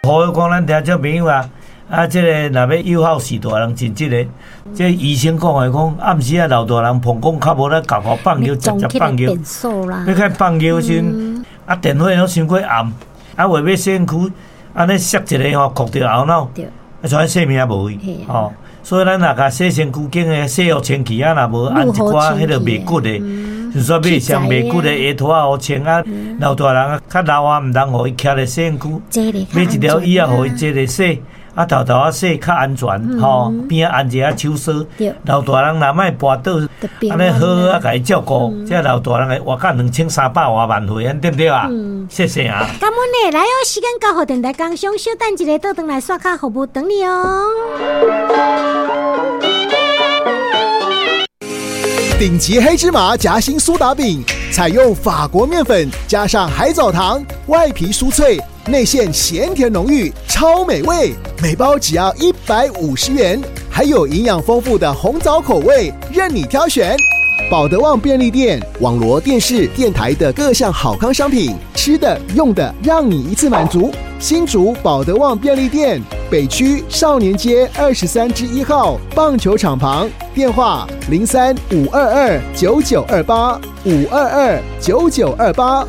呼吁讲咱听众朋友啊，这个若要友好视大人真这个，这医生讲的讲，暗时啊老大人膀胱较无咧，搞放尿，直放尿，要开放尿时，电火拢伤过暗，为要身躯安尼塞一个吼，cor着后脑，像性命无去吼。所以咱若甲洗身躯经的洗浴清气啊，若无按一寡迄个袂骨的，就说买上袂骨的下拖啊，好清啊。老大人较老啊，毋通互伊徛咧洗身躯，买一条椅啊，互伊坐咧洗。头头洗较安全吼，边啊按一下手梳，老大人若莫跋倒，安尼好好甲伊照顾，这老大人的活到2300多万岁，对不对啊？谢谢啊！ 感恩呢，来哦，时间到，互电台工商小等一下，倒转来刷卡服务等你哦。 顶级黑芝麻夹心苏打饼，采用法国面粉加上海藻糖，外皮酥脆，内馅咸甜浓郁，超美味。每包只要150元，还有营养丰富的红枣口味，任你挑选。保德旺便利店、网罗电视、电台的各项好康商品，吃的、用的，让你一次满足。新竹保德旺便利店，北区少年街23-1号棒球场旁，电话03-522-9928，522-9928。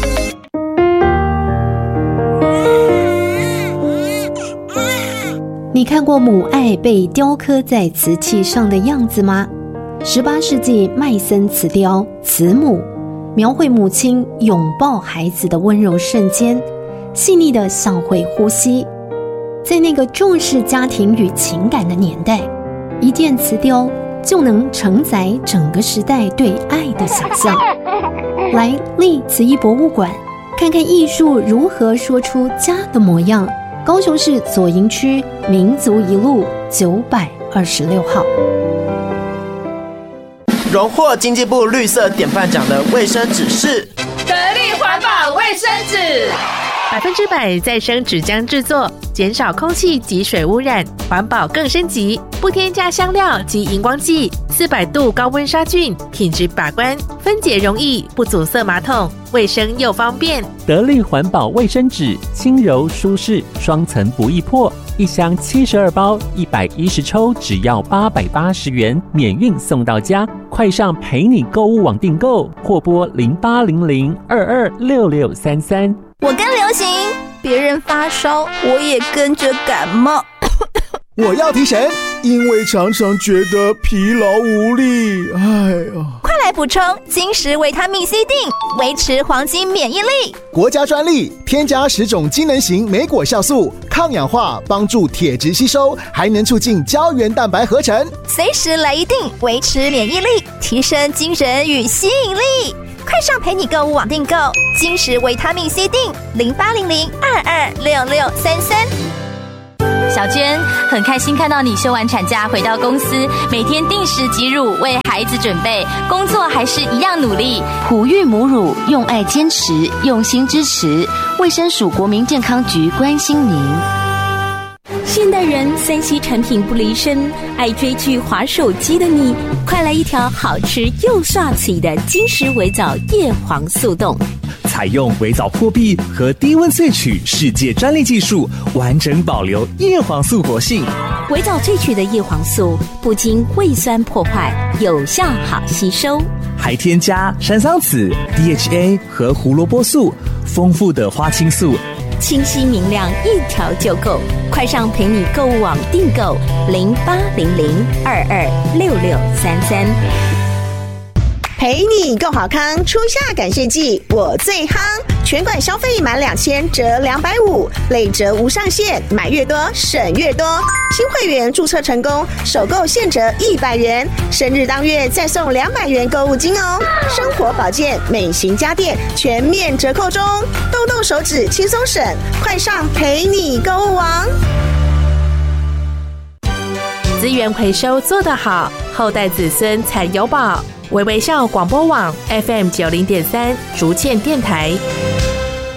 你看过母爱被雕刻在瓷器上的样子吗？18世纪麦森瓷雕慈母，描绘母亲拥抱孩子的温柔瞬间，细腻的像会呼吸。在那个重视家庭与情感的年代，一件瓷雕就能承载整个时代对爱的想象。来立慈艺博物馆，看看艺术如何说出家的模样。高雄市左营区民族一路926号。 荣获经济部绿色典范奖的卫生纸是得力环保卫生纸，100%再生纸浆制作，减少空气及水污染，环保更升级，不添加香料及荧光剂，400度高温杀菌，品质把关，分解容易，不阻塞马桶，卫生又方便。 得力环保卫生纸，轻柔舒适，双层不易破，一箱72包，110抽，只要880元，免运送到家。快上陪你购物网订购，或拨0800226633。 我跟流行，别人发烧，我也跟着感冒。 我要提神，因为常常觉得疲劳无力。 快来补充金石维他命 C 锭，维持黄金免疫力。 国家专利，添加10种机能型莓果酵素，抗氧化，帮助铁质吸收，还能促进胶原蛋白合成。 随时来一锭，维持免疫力，提升精神与吸引力。快上陪你购物网订购金石维他命 C 锭，0800226633。 小娟很开心看到你休完产假回到公司，每天定时挤乳为孩子准备，工作还是一样努力。 哺育母乳，用爱坚持，用心支持。卫生署国民健康局关心您。 现代人3C 产品不离身，爱追剧滑手机的你，快来一条好吃又刷嘴的金石微藻叶黄素冻。 采用微藻破壁和低温萃取世界专利技术，完整保留叶黄素活性。 微藻萃取的叶黄素不经胃酸破坏，有效好吸收， 还添加山桑子、DHA 和胡萝卜素，丰富的花青素， 清晰明亮，一条就够。快上陪你购物网订购0800226633。 陪你购好康，初夏感谢季我最夯，全馆消费满2000折250，累折无上限，买越多省越多。新会员注册成功，首购现折100元，生日当月再送200元购物金哦。生活保健、美型家电全面折扣中，动动手指轻松省，快上陪你购物网。 资源回收做得好，后代子孙才有宝。微微笑广播网 FM90.3 竹堑电台。